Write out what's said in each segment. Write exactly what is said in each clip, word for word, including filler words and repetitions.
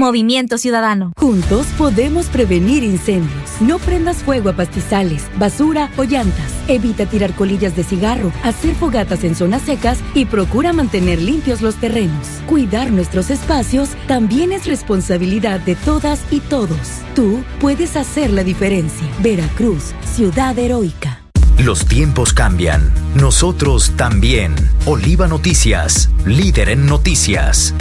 Movimiento Ciudadano. Juntos podemos prevenir incendios. No prendas fuego a pastizales, basura o llantas. Evita tirar colillas de cigarro, hacer fogatas en zonas secas y procura mantener limpios los terrenos. Cuidar nuestros espacios también es responsabilidad de todas y todos. Tú puedes hacer la diferencia. Veracruz, ciudad heroica. Los tiempos cambian. Nosotros también. Oliva Noticias, líder en noticias.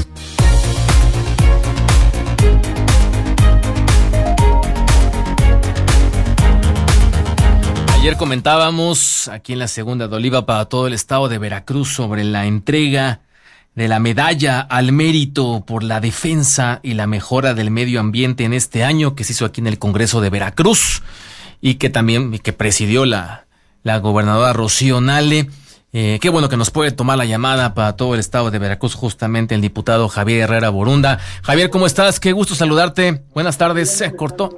Ayer comentábamos aquí en la segunda de Oliva para todo el estado de Veracruz sobre la entrega de la medalla al mérito por la defensa y la mejora del medio ambiente en este año que se hizo aquí en el Congreso de Veracruz y que también que presidió la, la gobernadora Rocío Nale. Eh, qué bueno que nos puede tomar la llamada para todo el estado de Veracruz, justamente el diputado Javier Herrera Borunda. Javier, ¿cómo estás? Qué gusto saludarte. Buenas tardes. Se cortó.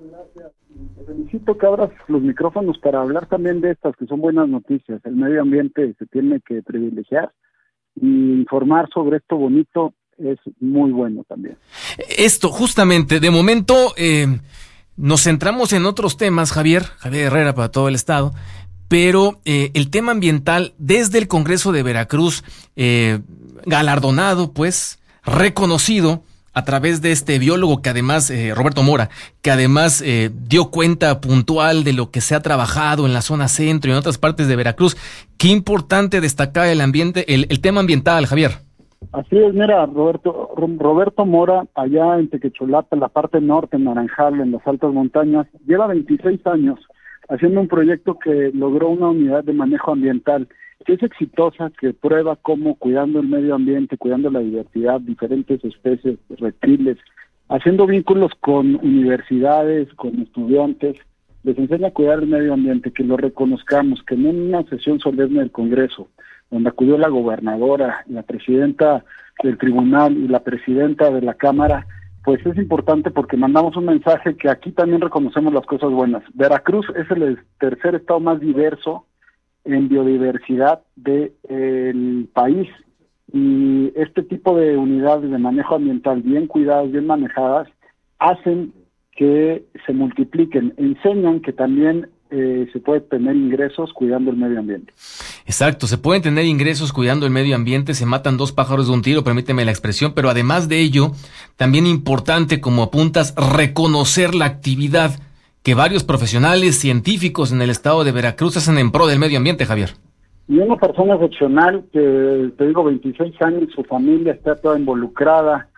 Felicito que abras los micrófonos para hablar también de estas que son buenas noticias. El medio ambiente se tiene que privilegiar y informar sobre esto bonito es muy bueno también. Esto, justamente, de momento eh, nos centramos en otros temas, Javier, Javier Herrera para todo el estado, pero eh, el tema ambiental desde el Congreso de Veracruz, eh, galardonado, pues, reconocido a través de este biólogo que además, eh, Roberto Mora, que además eh, dio cuenta puntual de lo que se ha trabajado en la zona centro y en otras partes de Veracruz. Qué importante destacar el ambiente, el, el tema ambiental, Javier. Así es, mira, Roberto Roberto Mora, allá en Tequecholapa, en la parte norte, en Naranjal, en las altas montañas, lleva veintiséis años haciendo un proyecto que logró una unidad de manejo ambiental que es exitosa, que prueba cómo cuidando el medio ambiente, cuidando la diversidad, diferentes especies, reptiles, haciendo vínculos con universidades, con estudiantes, les enseña a cuidar el medio ambiente, que lo reconozcamos, que en una sesión solemne del Congreso, donde acudió la gobernadora, la presidenta del tribunal y la presidenta de la Cámara, pues es importante porque mandamos un mensaje que aquí también reconocemos las cosas buenas. Veracruz es el tercer estado más diverso en biodiversidad del de, país, y este tipo de unidades de manejo ambiental bien cuidadas, bien manejadas, hacen que se multipliquen, enseñan que también eh, se puede tener ingresos cuidando el medio ambiente. Exacto, se pueden tener ingresos cuidando el medio ambiente, se matan dos pájaros de un tiro, permíteme la expresión, pero además de ello, también importante, como apuntas, reconocer la actividad que varios profesionales científicos en el estado de Veracruz hacen en pro del medio ambiente, Javier. Y una persona excepcional que, te digo, veintiséis años, su familia está toda involucrada,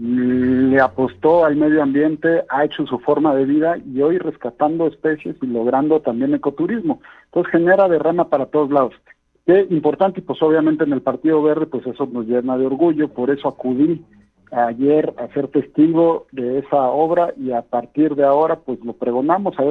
le apostó al medio ambiente, ha hecho su forma de vida y hoy rescatando especies y logrando también ecoturismo. Entonces genera derrama para todos lados. Qué importante, y pues obviamente en el Partido Verde, pues eso nos llena de orgullo, por eso acudí ayer a ser testigo de esa obra y a partir de ahora pues lo pregonamos a ver